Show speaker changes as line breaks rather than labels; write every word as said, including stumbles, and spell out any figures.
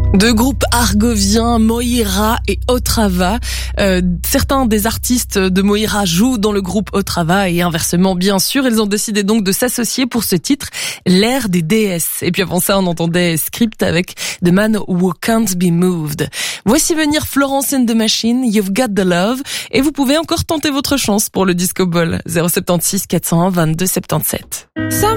Deux groupes argoviens, Moira et Otrava. Euh, certains des artistes de Moira jouent dans le groupe Otrava et inversement, bien sûr. Ils ont décidé donc de s'associer pour ce titre, l'ère des déesses. Et puis avant ça, on entendait Script avec The Man Who Can't Be Moved. Voici venir Florence and the Machine, You've Got the Love. Et vous pouvez encore tenter votre chance pour le Disco Ball. zéro sept six quatre zéro un vingt-deux soixante-dix-sept.